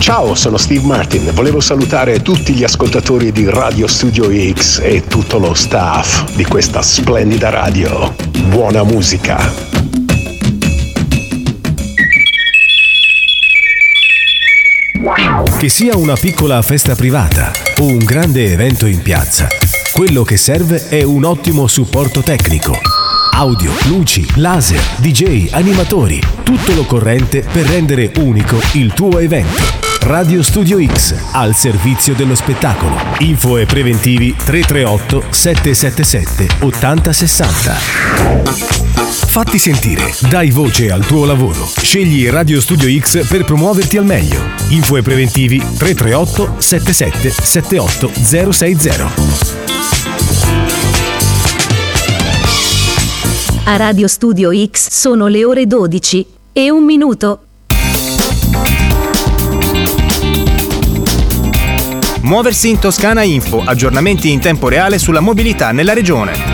Ciao, sono Steve Martin. Volevo salutare tutti gli ascoltatori di Radio Studio X e tutto lo staff di questa splendida radio. Buona musica. Che sia una piccola festa privata o un grande evento in piazza, quello che serve è un ottimo supporto tecnico. Audio, luci, laser, DJ, animatori, tutto l'occorrente per rendere unico il tuo evento. Radio Studio X, al servizio dello spettacolo. Info e preventivi 338 777 8060. Fatti sentire, dai voce al tuo lavoro. Scegli Radio Studio X per promuoverti al meglio. Info e preventivi 338 77 78 060. A Radio Studio X sono le ore 12:01. Muoversi in Toscana Info, aggiornamenti in tempo reale sulla mobilità nella regione.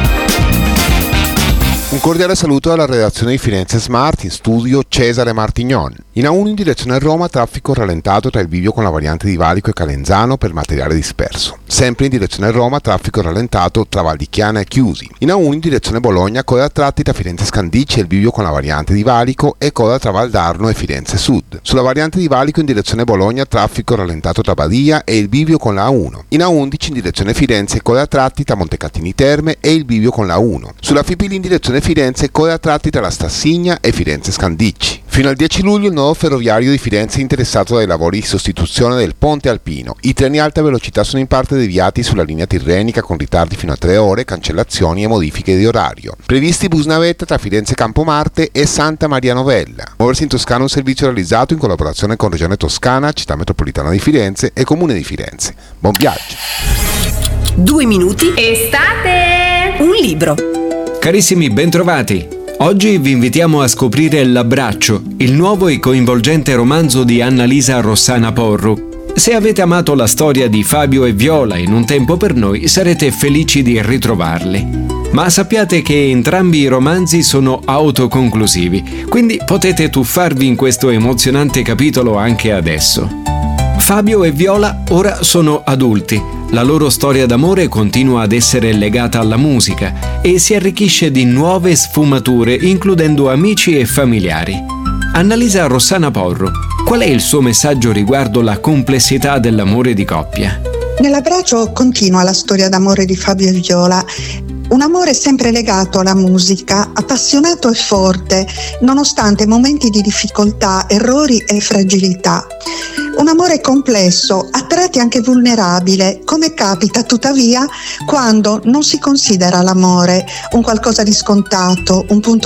Un cordiale saluto alla redazione di Firenze Smart, in studio Cesare Martignon. In A1 in direzione Roma, traffico rallentato tra il bivio con la variante di Valico e Calenzano per materiale disperso. Sempre in direzione Roma, traffico rallentato tra Val di Chiana e Chiusi. In A1 in direzione Bologna, coda a tratti tra Firenze Scandicci e il bivio con la variante di Valico e coda tra Valdarno e Firenze Sud. Sulla variante di Valico in direzione Bologna, traffico rallentato tra Badia e il bivio con la A1. In A11 in direzione Firenze, coda a tratti tra Montecatini Terme e il bivio con la A1. Sulla Fipili in direzione Firenze, coda a tratti tra la Stassigna e Firenze Scandicci. Fino al 10 luglio il nodo ferroviario di Firenze è interessato dai lavori di sostituzione del ponte alpino. I treni a alta velocità sono in parte deviati sulla linea tirrenica con ritardi fino a 3 ore, cancellazioni e modifiche di orario. Previsti bus navetta tra Firenze Campomarte e Santa Maria Novella. Muoversi in Toscana è un servizio realizzato in collaborazione con Regione Toscana, Città Metropolitana di Firenze e Comune di Firenze. Buon viaggio! 2 minuti. Estate! Un libro. Carissimi, bentrovati! Oggi vi invitiamo a scoprire L'abbraccio, il nuovo e coinvolgente romanzo di Annalisa Rossana Porru. Se avete amato la storia di Fabio e Viola in Un tempo per noi, sarete felici di ritrovarli. Ma sappiate che entrambi i romanzi sono autoconclusivi, quindi potete tuffarvi in questo emozionante capitolo anche adesso. Fabio e Viola ora sono adulti. La loro storia d'amore continua ad essere legata alla musica e si arricchisce di nuove sfumature, includendo amici e familiari. Annalisa Rossana Porru, qual è il suo messaggio riguardo la complessità dell'amore di coppia? Nell'abbraccio continua la storia d'amore di Fabio e Viola. Un amore sempre legato alla musica, appassionato e forte, nonostante momenti di difficoltà, errori e fragilità. Un amore complesso, a tratti anche vulnerabile, come capita tuttavia quando non si considera l'amore un qualcosa di scontato, un punto